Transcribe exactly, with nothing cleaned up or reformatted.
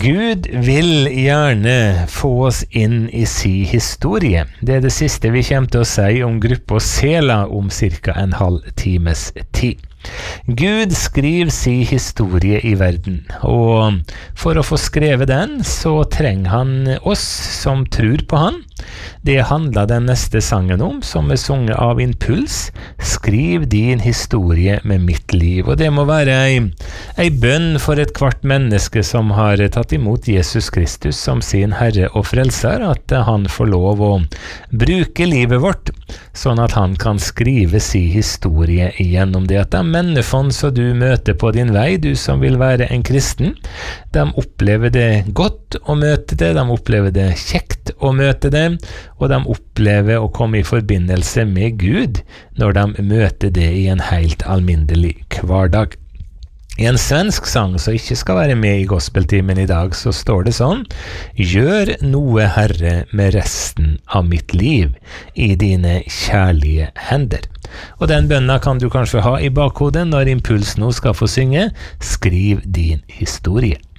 Gud vil gjerne få oss inn i si historie. Det er det siste vi kommer til å si om gruppa Sela om cirka en halv times tid. Gud skriver si historie i verden, og for å få skrevet den, så trenger han oss som tror på han. Det handler den neste sangen om, som er sunget av Impuls. Skriv din historie med mitt liv. Og det må være ei, ei bønn for et kvart menneske som har tatt imot Jesus Kristus som sin Herre og Frelser, at han får lov å bruke livet vårt, sånn at han kan skrive si historie gjennom det. At de menneskene som du møter på din vei, du som vil være en kristen, de opplever det godt å møte det, de opplever det kjekt å møte det, og de opplever å komme i forbindelse med Gud når de møter det i en helt alminnelig hverdag. I en svensk sang som ikke skal være med i gospeltimen i dag, så står det sånn: Gjør noe, Herre, med resten av mitt liv i dine kjærlige hender. Og den bønna kan du kanskje ha i bakhodet når Impuls nå skal få synge Skriv din historie.